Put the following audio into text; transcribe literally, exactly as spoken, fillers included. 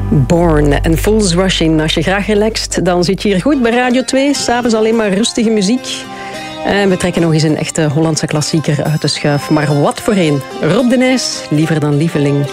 Born en Fools Rushing. Als je graag relaxt, dan zit je hier goed bij Radio twee. S'avonds alleen maar rustige muziek. En we trekken nog eens een echte Hollandse klassieker uit de schuif. Maar wat voor een. Rob de Nijs, Liever dan Lieveling.